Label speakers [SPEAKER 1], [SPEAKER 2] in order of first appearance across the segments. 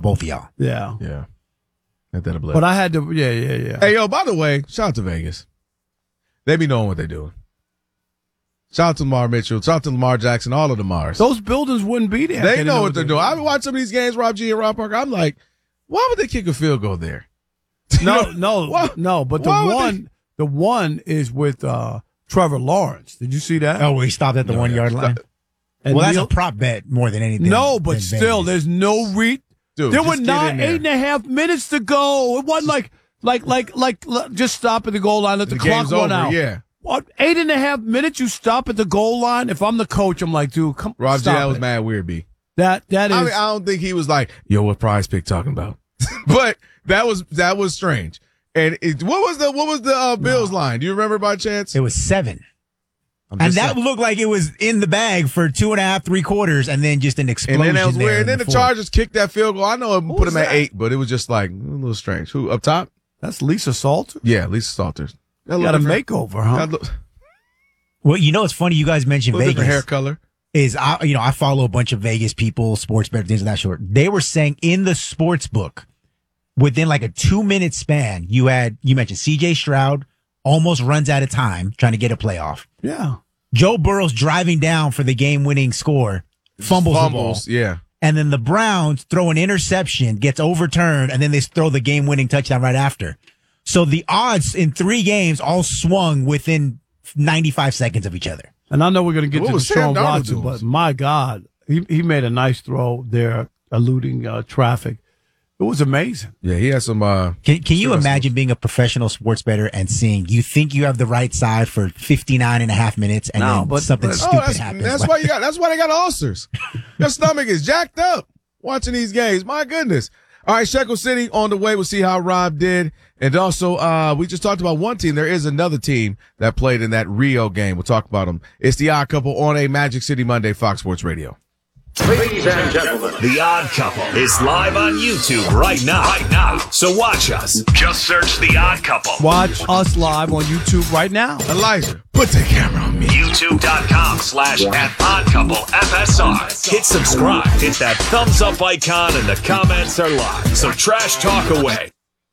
[SPEAKER 1] both of y'all.
[SPEAKER 2] Yeah.
[SPEAKER 3] Yeah. Ain't that a blip?
[SPEAKER 2] But I had to, yeah.
[SPEAKER 3] Hey, yo, by the way, shout out to Vegas. They be knowing what they're doing. Shout out to Lamar Mitchell. Shout out to Lamar Jackson, all of the Mars.
[SPEAKER 2] Those buildings wouldn't be there.
[SPEAKER 3] They know what they're doing. I watch some of these games, Rob G and Rob Parker. I'm like, why would they kick a field goal there?
[SPEAKER 2] No. But the one is with Trevor Lawrence. Did you see that?
[SPEAKER 1] Oh, where he stopped at the 1 yard line.
[SPEAKER 2] And
[SPEAKER 1] That's a prop bet more than anything.
[SPEAKER 2] No, but still, there's no
[SPEAKER 3] Dude,
[SPEAKER 2] there were 8.5 minutes to go. It wasn't like just stop at the goal line, let the clock run out.
[SPEAKER 3] Yeah.
[SPEAKER 2] What, 8.5 minutes? You stop at the goal line? If I'm the coach, I'm like, dude, come.
[SPEAKER 3] Rob G,
[SPEAKER 2] stop
[SPEAKER 3] that was
[SPEAKER 2] it.
[SPEAKER 3] mad weird, B.
[SPEAKER 2] That is.
[SPEAKER 3] I mean, I don't think he was like, yo, what Prize Pick talking about? But that was strange. And what was the Bills line? Do you remember by chance?
[SPEAKER 1] It was 7. And that looked like it was in the bag for 2.5, 3 quarters, and then just an explosion.
[SPEAKER 3] And then that was weird. And then the
[SPEAKER 1] fourth.
[SPEAKER 3] Chargers kicked that field goal. I know it put him at 8, but it was just like a little strange. Who up top?
[SPEAKER 2] That's Lisa Salter.
[SPEAKER 3] Yeah, Lisa Salter.
[SPEAKER 2] Got a makeover, huh?
[SPEAKER 1] Well, you know, it's funny you guys mentioned Vegas.
[SPEAKER 3] Different hair color.
[SPEAKER 1] I follow a bunch of Vegas people, sports bettors, things of that sort. They were saying in the sports book, within like a 2-minute span, you mentioned C.J. Stroud almost runs out of time trying to get a playoff.
[SPEAKER 2] Yeah.
[SPEAKER 1] Joe Burrow's driving down for the game-winning score, fumbles the ball.
[SPEAKER 3] Yeah.
[SPEAKER 1] And then the Browns throw an interception, gets overturned, and then they throw the game-winning touchdown right after. So the odds in 3 games all swung within 95 seconds of each other.
[SPEAKER 2] And I know we're going to get to
[SPEAKER 3] Sam
[SPEAKER 2] Deshaun
[SPEAKER 3] Darnold
[SPEAKER 2] Watson,
[SPEAKER 3] doing?
[SPEAKER 2] but my God, he made a nice throw there, eluding traffic. It was amazing.
[SPEAKER 3] Yeah, he had some.
[SPEAKER 1] Can you imagine being a professional sports bettor and seeing you think you have the right side for 59.5 minutes and then something stupid happens?
[SPEAKER 3] That's why they got ulcers. Your stomach is jacked up watching these games. My goodness. All right, Shekel City on the way. We'll see how Rob did. And also, we just talked about one team. There is another team that played in that Rio game. We'll talk about them. It's The Odd Couple on a Magic City Monday, Fox Sports Radio.
[SPEAKER 4] Ladies and gentlemen, The Odd Couple is live on YouTube right now. So watch us. Just search The Odd Couple.
[SPEAKER 2] Watch us live on YouTube right now.
[SPEAKER 3] Elijah, put the camera on me.
[SPEAKER 4] YouTube.com/@oddcouplefsr. Hit subscribe. Hit that thumbs up icon and the comments are live. So trash talk away.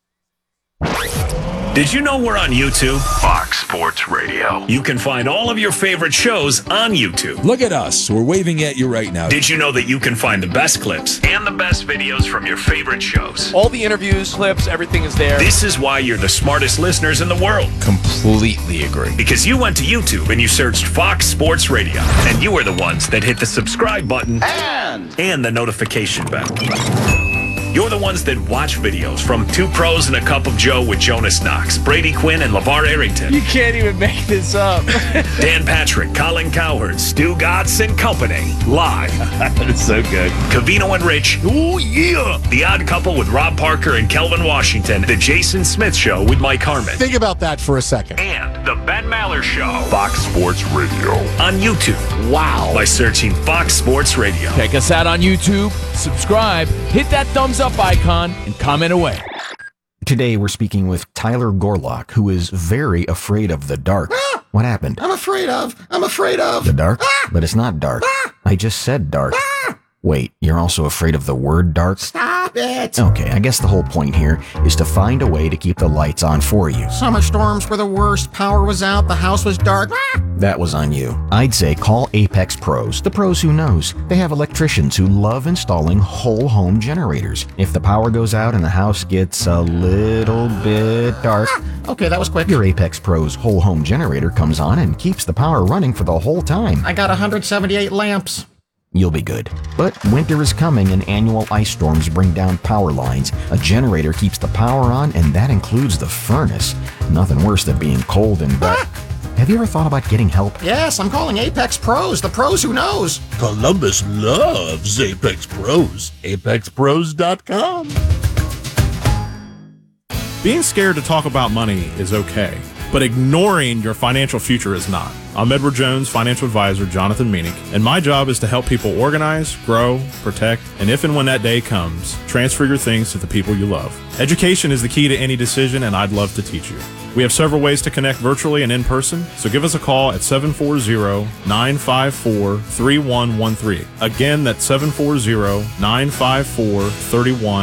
[SPEAKER 4] Did you know we're on YouTube? Fox Sports Radio. You can find all of your favorite shows on YouTube.
[SPEAKER 5] Look at us. We're waving at you right now.
[SPEAKER 4] Did you know that you can find the best clips and the best videos from your favorite shows?
[SPEAKER 6] All the interviews, clips, everything is there.
[SPEAKER 4] This is why you're the smartest listeners in the world.
[SPEAKER 5] Completely agree.
[SPEAKER 4] Because you went to YouTube and you searched Fox Sports Radio. And you were the ones that hit the subscribe button and the notification bell. You're the ones that watch videos from Two Pros and a Cup of Joe with Jonas Knox, Brady Quinn, and LeVar Arrington.
[SPEAKER 6] You can't even make this up.
[SPEAKER 4] Dan Patrick, Colin Cowherd, Stu Gatz and Company. Live.
[SPEAKER 6] It's so good.
[SPEAKER 4] Cavino and Rich. Oh, yeah. The Odd Couple with Rob Parker and Kelvin Washington. The Jason Smith Show with Mike Harmon.
[SPEAKER 7] Think about that for a second.
[SPEAKER 4] And The Ben Maller Show. Fox Sports Radio. On YouTube.
[SPEAKER 7] Wow.
[SPEAKER 4] By searching Fox Sports Radio.
[SPEAKER 6] Check us out on YouTube. Subscribe. Hit that thumbs up icon and comment away.
[SPEAKER 8] Today we're speaking with Tyler Gorlock, who is very afraid of the dark. What happened?
[SPEAKER 7] I'm afraid of.
[SPEAKER 8] The dark? But it's not dark. I just said dark. Wait, you're also afraid of the word dark?
[SPEAKER 7] Stop it.
[SPEAKER 8] Okay, I guess the whole point here is to find a way to keep the lights on for you.
[SPEAKER 7] Summer storms were the worst. Power was out. The house was dark.
[SPEAKER 8] That was on you. I'd say call Apex Pros, the pros who knows. They have electricians who love installing whole home generators. If the power goes out and the house gets a little bit dark,
[SPEAKER 7] Okay, that was quick.
[SPEAKER 8] your Apex Pros whole home generator comes on and keeps the power running for the whole time.
[SPEAKER 7] I got 178 lamps.
[SPEAKER 8] You'll be good. But winter is coming and annual ice storms bring down power lines. A generator keeps the power on, and that includes the furnace. Nothing worse than being cold and wet. Have you ever thought about getting help?
[SPEAKER 7] Yes, I'm calling Apex Pros, the pros who knows.
[SPEAKER 9] Columbus loves Apex Pros. ApexPros.com.
[SPEAKER 10] Being scared to talk about money is okay, but ignoring your financial future is not. I'm Edward Jones, financial advisor Jonathan Meanick, and my job is to help people organize, grow, protect, and if and when that day comes, transfer your things to the people you love. Education is the key to any decision, and I'd love to teach you. We have several ways to connect virtually and in person, so give us a call at 740-954-3113. Again, that's 740-954-3113.